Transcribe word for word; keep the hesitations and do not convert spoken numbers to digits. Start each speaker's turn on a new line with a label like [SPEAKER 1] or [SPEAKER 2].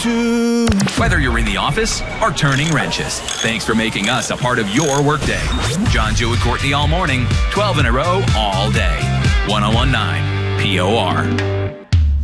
[SPEAKER 1] you.
[SPEAKER 2] Whether you're in the office or turning wrenches, thanks for making us a part of your workday. John Jewett Courtney all morning, twelve in a row all day. one oh one point nine P O R.